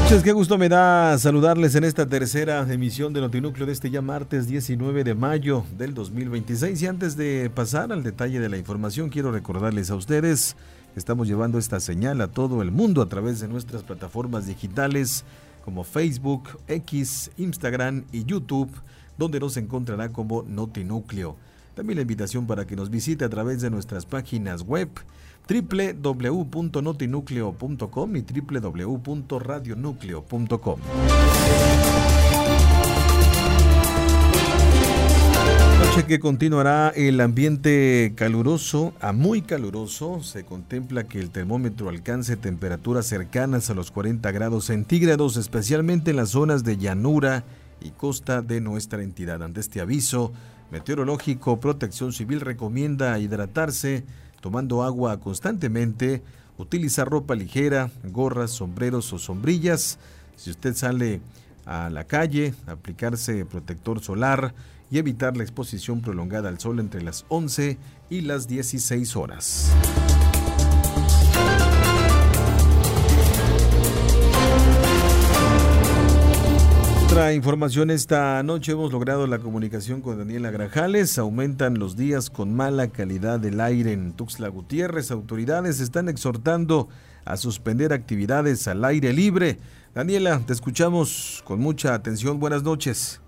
noches, qué gusto me da saludarles en esta tercera emisión de Notinúcleo de este ya martes 19 de mayo del 2026. Y antes de pasar al detalle de la información, quiero recordarles a ustedes que estamos llevando esta señal a todo el mundo a través de nuestras plataformas digitales como Facebook, X, Instagram y YouTube, donde nos encontrará como Notinúcleo. También la invitación para que nos visite a través de nuestras páginas web www.notinucleo.com y www.radionucleo.com. Noche que continuará el ambiente caluroso a muy caluroso. Se contempla que el termómetro alcance temperaturas cercanas a los 40 grados centígrados, especialmente en las zonas de llanura y costa de nuestra entidad. Ante este aviso meteorológico, Protección Civil recomienda hidratarse tomando agua constantemente, utilizar ropa ligera, gorras, sombreros o sombrillas. Si usted sale a la calle, aplicarse protector solar y evitar la exposición prolongada al sol entre las 11 y las 16 horas. Otra información: esta noche hemos logrado la comunicación con Daniela Grajales. Aumentan los días con mala calidad del aire en Tuxtla Gutiérrez. Autoridades están exhortando a suspender actividades al aire libre. Daniela, te escuchamos con mucha atención. Buenas noches.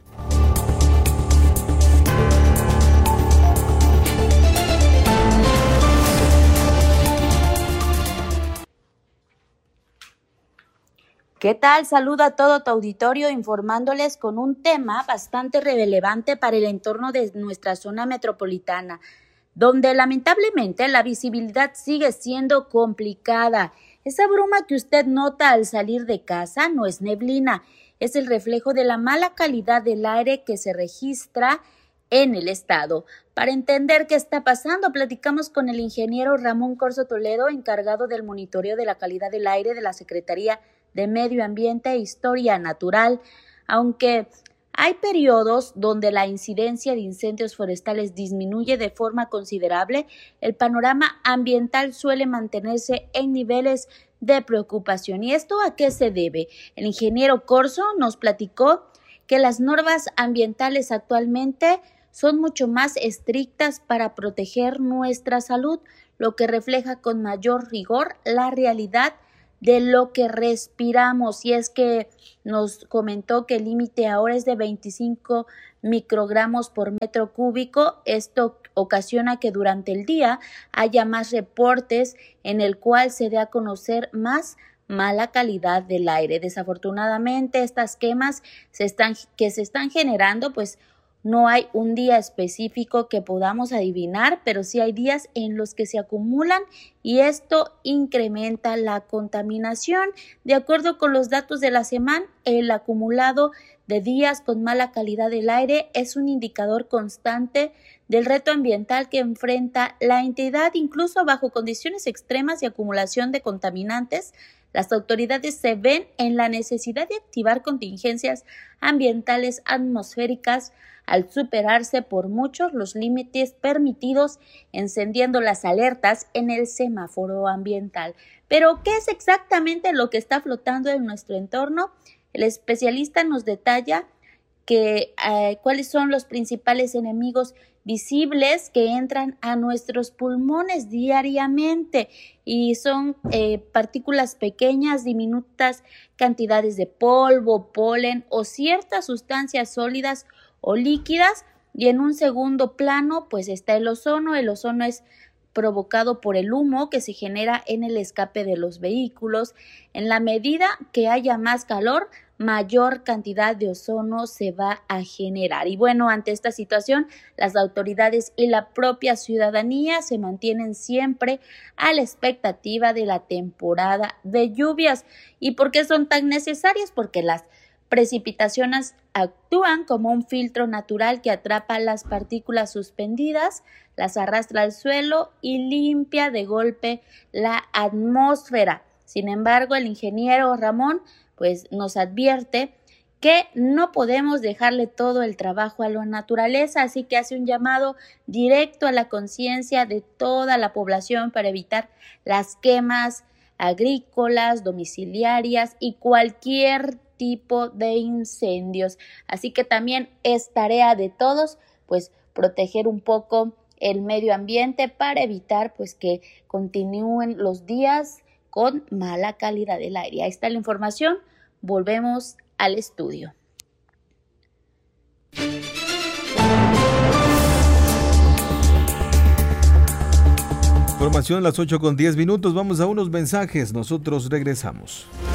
¿Qué tal? Saludo a todo tu auditorio informándoles con un tema bastante relevante para el entorno de nuestra zona metropolitana, donde lamentablemente la visibilidad sigue siendo complicada. Esa bruma que usted nota al salir de casa no es neblina, es el reflejo de la mala calidad del aire que se registra en el estado. Para entender qué está pasando, platicamos con el ingeniero Ramón Corzo Toledo, encargado del monitoreo de la calidad del aire de la Secretaría de Medio Ambiente e Historia Natural. Aunque hay periodos donde la incidencia de incendios forestales disminuye de forma considerable, el panorama ambiental suele mantenerse en niveles de preocupación. ¿Y esto a qué se debe? El ingeniero Corzo nos platicó que las normas ambientales actualmente son mucho más estrictas para proteger nuestra salud, lo que refleja con mayor rigor la realidad de lo que respiramos. Y es que nos comentó que el límite ahora es de 25 microgramos por metro cúbico. Esto ocasiona que durante el día haya más reportes en el cual se dé a conocer más mala calidad del aire. Desafortunadamente, estas quemas que se están generando, pues no hay un día específico que podamos adivinar, pero sí hay días en los que se acumulan y esto incrementa la contaminación. De acuerdo con los datos de la SEMAN, el acumulado de días con mala calidad del aire es un indicador constante del reto ambiental que enfrenta la entidad. Incluso bajo condiciones extremas y acumulación de contaminantes, las autoridades se ven en la necesidad de activar contingencias ambientales atmosféricas al superarse por muchos los límites permitidos, encendiendo las alertas en el semáforo ambiental. Pero, ¿qué es exactamente lo que está flotando en nuestro entorno? El especialista nos detalla cuáles son los principales enemigos visibles que entran a nuestros pulmones diariamente, y son partículas pequeñas, diminutas cantidades de polvo, polen o ciertas sustancias sólidas o líquidas. Y en un segundo plano pues está el ozono. El ozono es provocado por el humo que se genera en el escape de los vehículos. En la medida que haya más calor, mayor cantidad de ozono se va a generar. Y bueno, ante esta situación, las autoridades y la propia ciudadanía se mantienen siempre a la expectativa de la temporada de lluvias. ¿Y por qué son tan necesarias? Porque las precipitaciones actúan como un filtro natural que atrapa las partículas suspendidas, las arrastra al suelo y limpia de golpe la atmósfera. Sin embargo, el ingeniero Ramón pues nos advierte que no podemos dejarle todo el trabajo a la naturaleza, así que hace un llamado directo a la conciencia de toda la población para evitar las quemas agrícolas, domiciliarias y cualquier tipo de incendios. Así que también es tarea de todos, pues, proteger un poco el medio ambiente para evitar, pues, que continúen los días con mala calidad del aire. Ahí está la información. Volvemos al estudio. Información a las 8:10. Vamos a unos mensajes. Nosotros regresamos.